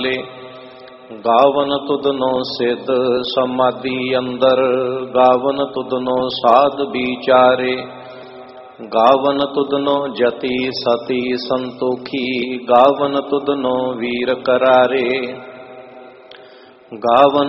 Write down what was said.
ਗਾਵਨ ਤੁਧਨੋ ਸਿਧ ਸਮਾਧੀ ਅੰਦਰ, ਗਾਵਨ ਤੁਧਨੋ ਸਾਧ ਵਿਚਾਰੇ। ਗਾਵਨ ਤੁਧਨੋ ਜਤੀ ਸਤੀ ਸੰਤੋਖੀ, ਗਾਵਨ ਤੁਧਨੋ ਵੀਰ ਕਰਾਰੇ। ਗਾਵਨ